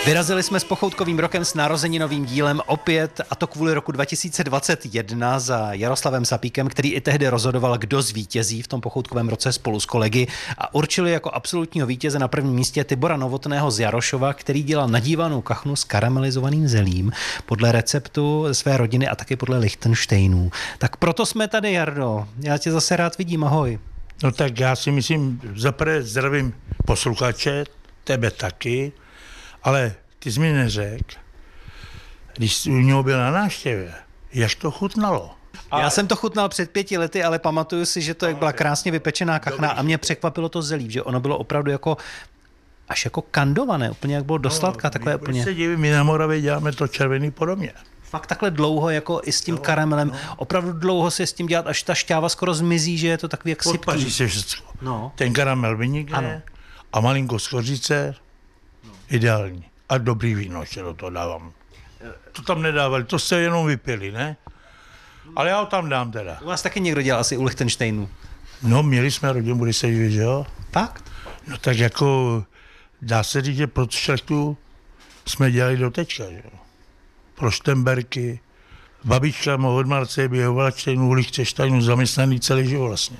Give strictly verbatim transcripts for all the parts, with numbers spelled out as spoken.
Vyrazili jsme s pochoutkovým rokem s narozeninovým dílem opět, a to kvůli roku dva tisíce dvacet jedna za Jaroslavem Sapíkem, který i tehdy rozhodoval, kdo zvítězí v tom pochoutkovém roce spolu s kolegy, a určili jako absolutního vítěze na prvním místě Tibora Novotného z Jarošova, který dělal nadívanou kachnu s karamelizovaným zelím podle receptu své rodiny a taky podle Lichtenštejnů. Tak proto jsme tady, Jardo. Já tě zase rád vidím, ahoj. No tak já si myslím, zaprvé zdravím posluchače, tebe taky, ale ty jsi mi neřekl, když jsi u něho byl na návštěvě, jak to chutnalo. A... Já jsem to chutnal před pěti lety, ale pamatuju si, že to jak byla krásně vypečená kachna a mě překvapilo to zelí, že ono bylo opravdu jako až jako kandované, úplně jak bylo do sladka, no, takové úplně. Se divím, my na Moravě děláme to červený podobně. Fakt takhle dlouho, jako i s tím no, karamelem, no. Opravdu dlouho se s tím dělat, až ta šťáva skoro zmizí, že je to takový jak sypký. Podpaří se všechno. No. Ten karamel vynikne a malinko skořice, no. Ideální. A dobrý víno, že do toho dávám. To tam nedávali, to jste jenom vypili, ne? Ale já ho tam dám teda. U vás taky někdo dělal asi u Lichtenštejnů? No, měli jsme rodinu, bude se divit, že jo? Fakt? No tak jako, dá se říct, že pro šlechtu jsme dělali do tečka, že jo? Pro Štemberky. Babička od Marce běhovala čtejnů Lichtenštejnů zaměstnaný celý život vlastně.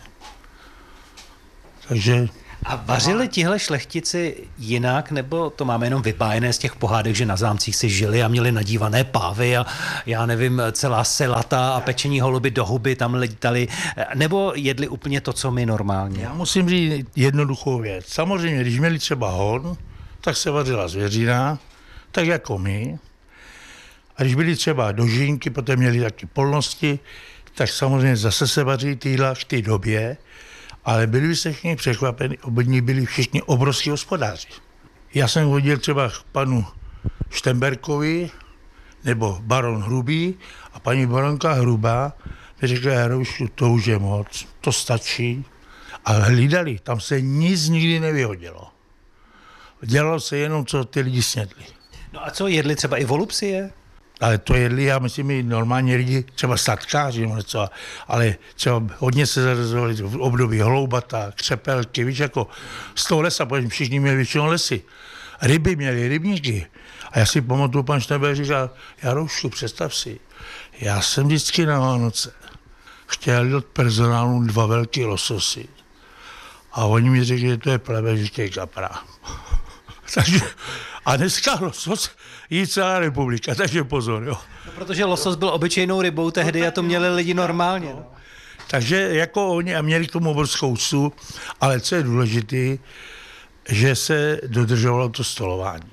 Takže... A vařili tihle šlechtici jinak, nebo to máme jenom vypájené z těch pohádek, že na zámcích si žili a měli nadívané pávy a já nevím, celá selata a pečení holuby do huby tam lítali, nebo jedli úplně to, co my normálně? Já musím říct jednoduchou věc. Samozřejmě, když měli třeba hon, tak se vařila zvěřina, tak jako my. A když byli třeba dožínky, potom měli taky polnosti, tak samozřejmě zase se vaří ty jídla v té době, ale byli se všichni překvapeni, obydní byli všichni obrovský hospodáři. Já jsem hodil třeba k panu Štemberkovi, nebo baron Hrubý, a paní baronka Hrubá mi řekla, Jaroušu, to už je moc, to stačí. A hlídali, tam se nic nikdy nevyhodilo. Dělalo se jenom, co ty lidi snědli. No a co jedli třeba i volupsie? Ale to jedli, já myslím, i normální lidi, třeba statkáři, něco, ale třeba hodně se zařazovali v období hloubata, křepelky, víš, jako z toho lesa, protože všichni měli většinou lesy. Ryby měli, rybníky. A já si pamatuju, pan Štember říkal, Jaroušku, představ si, já jsem vždycky na Vánoce chtěl od personálu dva velký lososy. A oni mi řekli, že to je plebežitý kapra. Takže, a dneska losos jí celá republika, takže pozor, jo. No, protože losos byl obyčejnou rybou tehdy a to měli lidi normálně. No. Takže jako oni a měli k tomu obrovskou úctu, ale co je důležité, že se dodržovalo to stolování.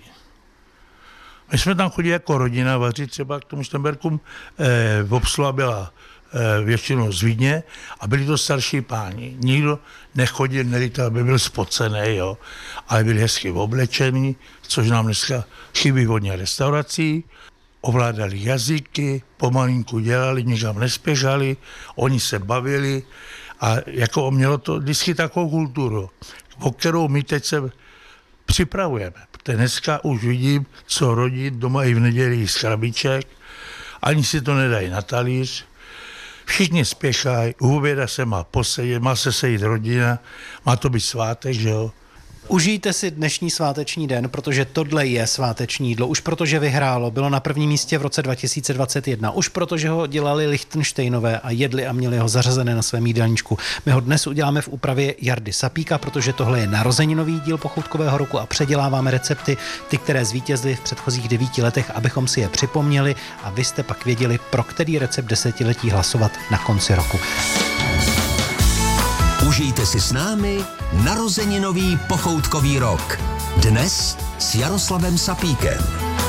My jsme tam chodili jako rodina vařit třeba k tomu Štemberkům, eh, v obsluha byla eh, většinou z Vídně a byli to starší páni. Nikdo nechodil, nelítal, aby byl spocený, jo, ale byli hezky oblečený, což nám dneska chybí hodně restaurací, ovládali jazyky, pomalinku dělali, nikam nespěchali, oni se bavili a jako mělo to vždycky takovou kulturu, o kterou my teď se připravujeme. Protože dneska už vidím, co rodit doma i v neděli z krabiček, ani si to nedají na talíř, všichni spěchají, u oběda se má posedět, má se sejít rodina, má to být svátek, že jo. Užijte si dnešní sváteční den, protože tohle je sváteční jídlo. Už protože vyhrálo, bylo na prvním místě v roce dva tisíce dvacet jedna. Už protože ho dělali Lichtenštejnové a jedli a měli ho zařazené na svém jídelníčku. My ho dnes uděláme v úpravě Jardy Sapíka, protože tohle je narozeninový díl pochoutkového roku a předěláváme recepty, ty, které zvítězily v předchozích devíti letech, abychom si je připomněli a vy jste pak věděli, pro který recept desetiletí hlasovat na konci roku. Užijte si s námi narozeninový pochoutkový rok. Dnes s Jaroslavem Sapíkem.